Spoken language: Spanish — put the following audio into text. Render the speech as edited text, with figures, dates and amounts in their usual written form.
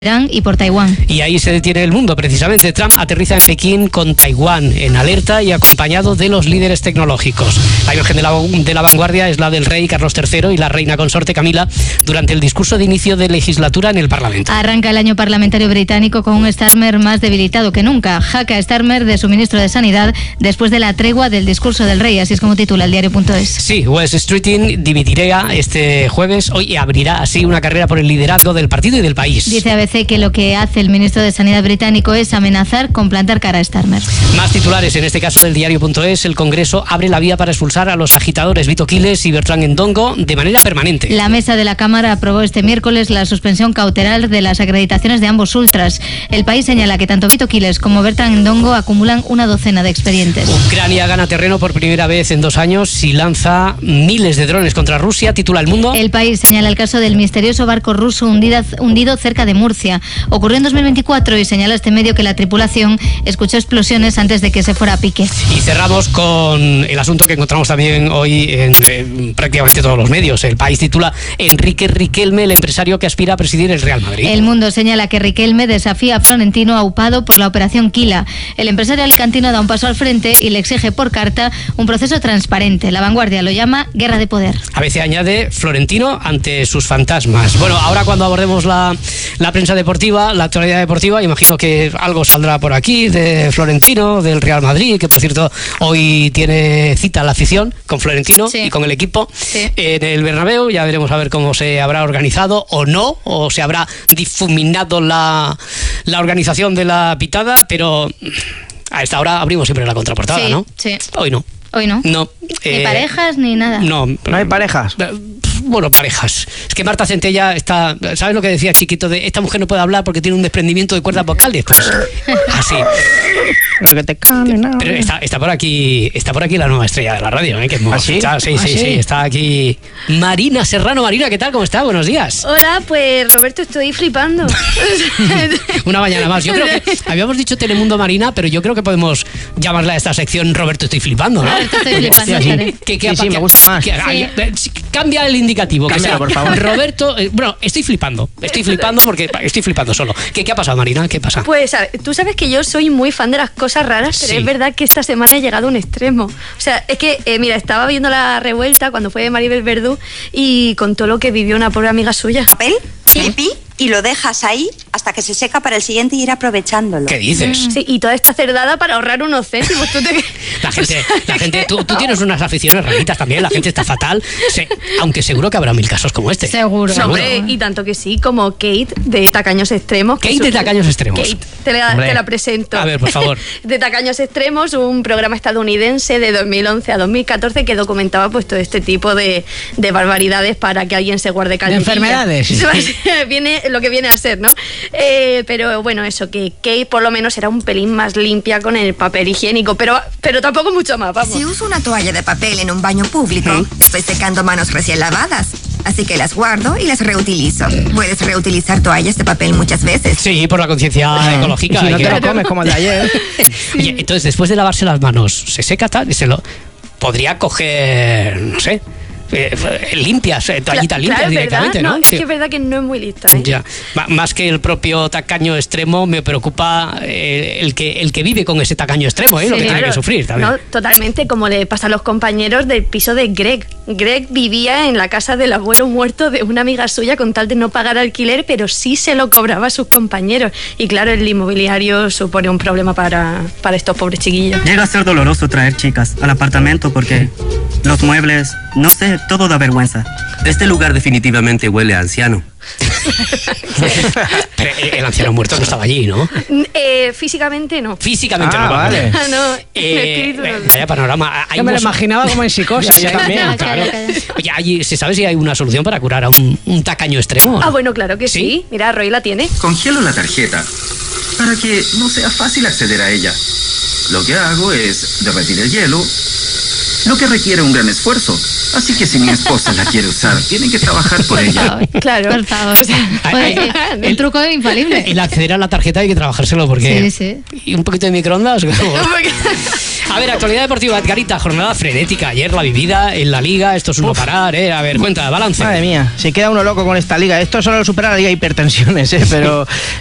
Irán y por Taiwán. Y ahí se detiene el mundo, precisamente. Trump aterriza en Pekín con Taiwán en alerta y acompañado de los líderes tecnológicos. La imagen de la vanguardia es la del rey Carlos III y la reina consorte Camila durante el discurso de inicio de legislatura en el Parlamento. Arranca el año parlamentario británico con un Starmer más debilitado que nunca. Jaca a Starmer de su ministro de Sanidad después de la tregua del discurso del rey, así es como titula el diario.es. Sí, West Streeting dimitirá este jueves hoy y abrirá así una carrera por el liderazgo del partido y del país. Dice ABC que lo que hace el ministro de Sanidad británico es amenazar con plantar cara a Starmer. Más titulares, en este caso del diario.es. El Congreso abre la vía para expulsar a los agitadores Vito Quiles y Bertrand Ndongo de manera permanente. La mesa de la Cámara aprobó este miércoles la suspensión cautelar de las acreditaciones de ambos ultras. El país señala que tanto Vito Quiles como Bertrand Ndongo acumulan una docena de expedientes. Ucrania gana terreno por primera vez en 2 años y lanza miles de drones contra Rusia, titula El Mundo. El país señala el caso del misterioso barco ruso hundido cerca de Murcia. Ocurrió en 2024 y señala este medio que la tripulación escuchó explosiones antes de que se fuera a pique. Y cerramos con el asunto que encontramos también hoy en prácticamente todos los medios. El país titula Enrique Riquelme, el empresario que aspira a presidir el Real Madrid. El Mundo señala que Riquelme desafía a Florentino aupado por la operación Quila. El empresario alicantino da un paso al frente y le exige por carta un proceso transparente. La Vanguardia lo llama guerra de poder. A veces añade Florentino ante sus fantasmas. Bueno, ahora cuando abordemos la prensa deportiva, la actualidad deportiva, imagino que algo saldrá por aquí de Florentino, del Real Madrid, que por cierto hoy tiene cita la afición con Florentino y con el equipo en el Bernabéu. Ya veremos a ver cómo se habrá organizado o no, o se habrá difuminado la organización de la pitada, pero a esta hora abrimos siempre la contraportada, ¿no? Sí. Hoy no. Hoy no. No. Ni parejas ni nada. No hay parejas. Bueno, parejas. Es que Marta Centella está... ¿Sabes lo que decía Chiquito? De esta mujer no puede hablar porque tiene un desprendimiento de cuerdas vocales. Pues así. Pero está por aquí la nueva estrella de la radio, que es muy fichada. Sí, está aquí Marina Serrano. Marina, ¿qué tal? ¿Cómo está? Buenos días. Hola, pues Roberto, estoy flipando. Una mañana más. Yo creo que habíamos dicho Telemundo Marina, pero yo creo que podemos llamarla a esta sección Roberto, estoy flipando, ¿no? Roberto, estoy flipando. Sí, me gusta más. Cambia el indicativo. Cámbialo, por favor. Roberto, bueno, estoy flipando porque estoy flipando solo. ¿Qué ha pasado, Marina? ¿Qué pasa? Pues tú sabes que yo soy muy fan de las cosas raras, pero es verdad que esta semana he llegado a un extremo. O sea, es que, mira, estaba viendo La Revuelta cuando fue Maribel Verdú y contó lo que vivió una pobre amiga suya. ¿Papel? ¿Pipí? Y lo dejas ahí hasta que se seca para el siguiente y ir aprovechándolo. ¿Qué dices? Sí, y toda esta cerdada para ahorrar unos céntimos. La gente, tú tienes unas aficiones raritas también, la gente está fatal, aunque seguro que habrá 1000 casos como este. Seguro. Hombre, y tanto que sí, como Kate de Tacaños Extremos. Kate de Tacaños Extremos. Kate, te la presento. A ver, por favor. De Tacaños Extremos, un programa estadounidense de 2011 a 2014 que documentaba pues todo este tipo de barbaridades para que alguien se guarde calentilla. De enfermedades. Viene lo que viene a ser, ¿no? Pero bueno, eso, que Kate por lo menos era un pelín más limpia con el papel higiénico, pero tampoco mucho más, vamos. Si uso una toalla de papel en un baño público, estoy secando manos recién lavadas. Así que las guardo y las reutilizo. Puedes reutilizar toallas de papel muchas veces. Sí, por la conciencia ecológica. Y si no te lo comes como el de ayer. Oye, entonces después de lavarse las manos, se seca tal y se lo podría coger, no sé, limpias, toallitas limpias directamente, ¿no? Es que es verdad que no es muy lista, ¿eh? Ya. Más que el propio tacaño extremo, me preocupa el que vive con ese tacaño extremo, lo que tiene que sufrir también. No, totalmente, como le pasa a los compañeros del piso de Greg. Greg vivía en la casa del abuelo muerto de una amiga suya con tal de no pagar alquiler, pero sí se lo cobraba a sus compañeros. Y claro, el inmobiliario supone un problema para estos pobres chiquillos. Llega a ser doloroso traer chicas al apartamento porque los muebles, no sé, todo da vergüenza. Este lugar definitivamente huele a anciano. Pero el anciano muerto no estaba allí, ¿no? Físicamente no. Físicamente no. Vale. Vaya panorama. Yo me lo imaginaba como en psicosis. Yo también. Claro. Oye, ¿se sabe si hay una solución para curar a un tacaño extremo? Ah, bueno, claro que sí. Mira, Roy la tiene. Congelo la tarjeta para que no sea fácil acceder a ella. Lo que hago es derretir el hielo lo que requiere un gran esfuerzo. Así que si mi esposa la quiere usar, tienen que trabajar por ella. Claro. Por favor. Un truco infalible. El acceder a la tarjeta hay que trabajárselo porque... Sí. ¿Y un poquito de microondas? A ver, actualidad deportiva, Edgarita, jornada frenética. Ayer la vivida en la Liga, esto es un no parar, ¿eh? A ver, cuenta, balance. Madre mía, se queda uno loco con esta Liga. Esto solo lo supera la Liga de Hipertensiones, pero